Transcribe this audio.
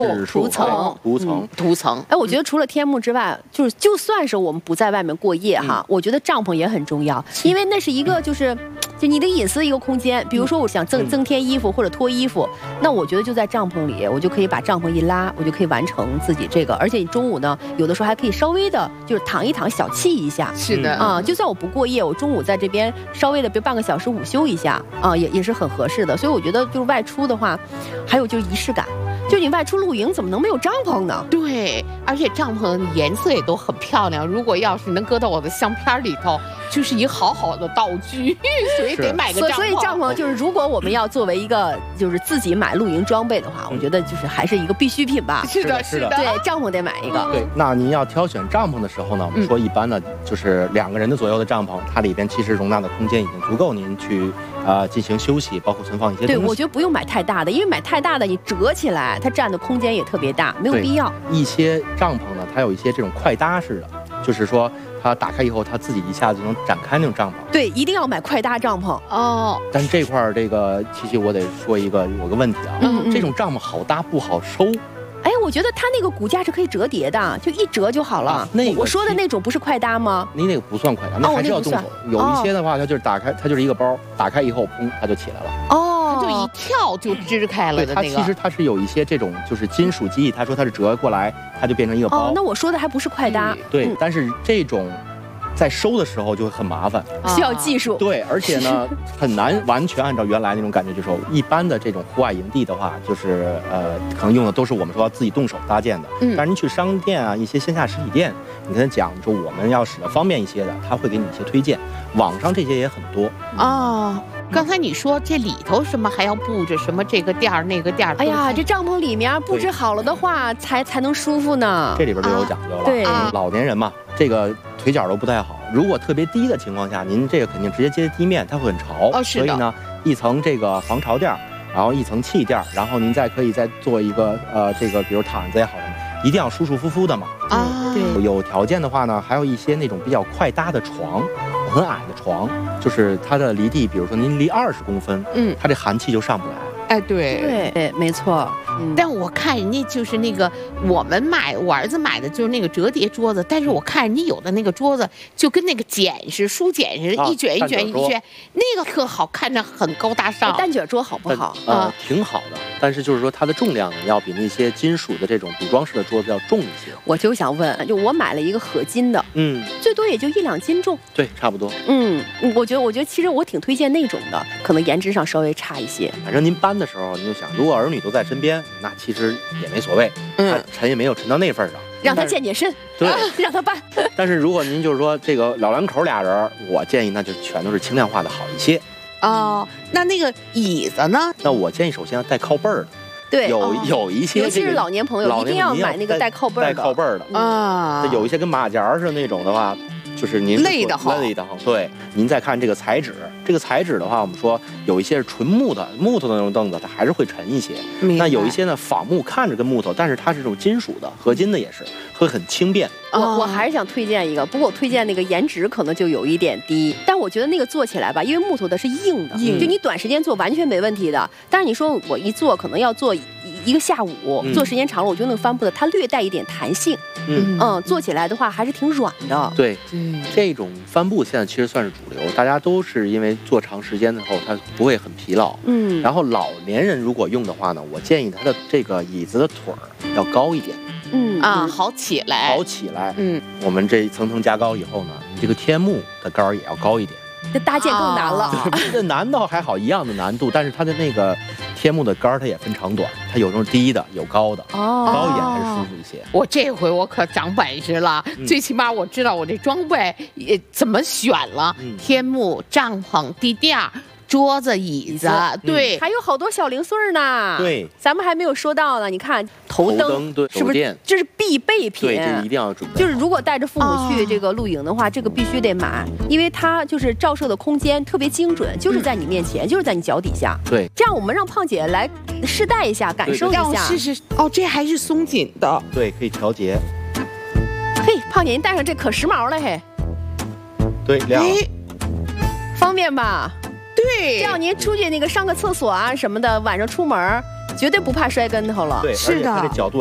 涂层。哎，我觉得除了天幕之外，就算是我们不在外面过夜哈，我觉得帐篷也很重要，因为那是一个就你的隐私的一个空间。比如说我想增添衣服或者脱衣服，那我觉得就在帐篷里，我就可以把帐篷一拉，我就可以完成自己这个。而且你中午呢，有的时候还可以稍微的就是躺一躺，小憩一下。 是的啊，就算我不过夜，我中午在这边稍微的，比如半个小时午休一下啊，也是很合适的。所以我觉得就是外出的话，还有就是仪式感。就你外出露营，怎么能没有帐篷呢？ 对，而且帐篷颜色也都很漂亮。如果要是能搁到我的相片里头，就是一个好好的道具，所以得买个帐篷。 所以帐篷就是，如果我们要作为一个就是自己买露营装备的话，我觉得就是还是一个必需品吧。 是的。 对，帐篷得买一个。 对，那您要挑选帐篷的时候呢，我们说一般的就是2个人的左右的帐篷，它里边其实容纳的空间已经足够您去进行休息，包括存放一些东西。 对，我觉得不用买太大的，因为买太大的你折起来，它占的空间也特别大，没有必要。 一些帐篷呢，它有一些这种快搭式的，就是说它打开以后，它自己一下子就能展开那种帐篷。 对，一定要买快搭帐篷哦。 但这块儿琪琪，我得说有个问题啊，这种帐篷好搭不好收。 哎，我觉得它那个骨架是可以折叠的，就一折就好了。我说的那种不是快搭吗？ 您那个不算快搭，那还是要动手。有一些的话，它就是打开，它就是一个包，打开以后，砰，它就起来了。 哦，它就一跳就支开了的那个。 它其实它是有一些这种就是金属机，他说它是折过来，它就变成一个包。 哦，那我说的还不是快搭。 对，但是这种在收的时候就会很麻烦， 需要技术。 对，而且呢很难完全按照原来那种感觉去收。一般的这种户外营地的话，就是可能用的都是我们说自己动手搭建的。但是您去商店啊，一些线下实体店，你跟他讲说我们要使得方便一些的，他会给你一些推荐。网上这些也很多哦。刚才你说这里头什么还要布置什么这个垫儿那个垫儿？ 哎呀，这帐篷里面布置好了的话，才能舒服呢。 这里边就有讲究了。 对， 老年人嘛，这个腿脚都不太好。如果特别低的情况下，您这个肯定直接接地面，它会很潮。 哦，是的。 所以呢，一层这个防潮垫，然后一层气垫，然后您可以再做一个这个比如毯子也好，一定要舒舒服服的嘛。 啊， 对。 有条件的话呢，还有一些那种比较快搭的床。很矮的床，就是它的离地，比如说您离20公分，它这寒气就上不来。 哎，对， 没错。 但我看人家就是那个我儿子买的就是那个折叠桌子，但是我看人家有的那个桌子就跟那个书简似的，一卷一卷，那个特好，看着很高大上。 单卷桌好不好？ 挺好的，但是就是说它的重量呢，要比那些金属的这种组装式的桌子要重一些。 我就想问，就我买了一个合金的，最多也就1-2斤重。 对，差不多。 我觉得其实我挺推荐那种的，可能颜值上稍微差一些。 反正您搬的时候，您就想，如果儿女都在身边，那其实也没所谓，他沉也没有沉到那份上， 让他健身， 对， 让他搬。 但是如果您就是说这个老两口俩人，我建议那就全都是轻量化的好一些。 哦，那个椅子呢？ 那我建议首先要带靠背儿的。 对， 有一些， 尤其是老年朋友，一定要买那个带靠背的啊。有一些跟马甲似的那种的话，就是您累得慌。 对，您再看这个材质，这个材质的话，我们说有一些是纯木头的那种凳子，它还是会沉一些。那有一些呢，仿木看着跟木头，但是它是这种金属的，合金的也是，会很轻便。 我还是想推荐一个，不过我推荐那个颜值可能就有一点低，但我觉得那个做起来吧，因为木头的是硬的，就你短时间做完全没问题的。但是你说我一做可能要做一个下午，做时间长了，我觉得那个帆布的它略带一点弹性，做起来的话还是挺软的。 对，这种帆布现在其实算是主流，大家都是因为做长时间之后它不会很疲劳。然后老年人如果用的话呢，我建议他的这个椅子的腿儿要高一点。 好起来。 我们这层层加高以后呢，你这个天幕的杆儿也要高一点。 这搭建更难了。 这难倒还好，一样的难度，但是它的那个天幕的杆儿它也分长短，它有种低的，有高的，高一点还是舒服一些。 我这回我可长本事了，最起码我知道我这装备也怎么选了，天幕、帐篷、地垫。桌子、椅子，对， 还有好多小零碎呢。 对， 咱们还没有说到呢。你看头灯， 对， 是不是这是必备品？ 对，这一定要准备。 就是如果带着父母去这个露营的话，这个必须得买，因为它就是照射的空间特别精准，就是在你面前，就是在你脚底下。 对， 这样我们让胖姐来试戴一下，感受一下。 让我试试。这还是松紧的。 对，可以调节。 嘿，胖姐，您戴上这可时髦了嘿。 对，亮。方便吧？ 对， 这样您出去那个上个厕所啊什么的，晚上出门绝对不怕摔跟头了。 对， 是的， 而且它这角度